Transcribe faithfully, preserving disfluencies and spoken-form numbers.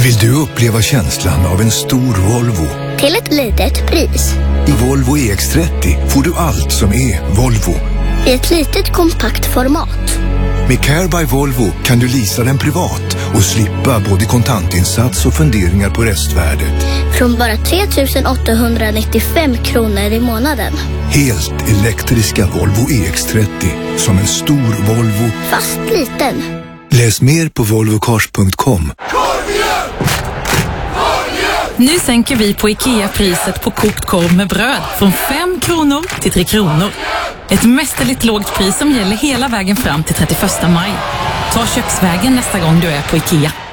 Vill du uppleva känslan av en stor Volvo? Till ett litet pris. I Volvo E X trettio får du allt som är Volvo. I ett litet kompakt format. Med Care by Volvo kan du leasa den privat och slippa både kontantinsats och funderingar på restvärdet. Från bara tre tusen åttahundranittiofem kronor i månaden. Helt elektriska Volvo E X trettio som en stor Volvo. Fast liten. Läs mer på volvo cars punkt com. Nu sänker vi på IKEA priset på kokt korv med bröd från fem kronor till tre kronor. Ett mästerligt lågt pris som gäller hela vägen fram till trettioförsta maj. Ta köksvägen nästa gång du är på IKEA.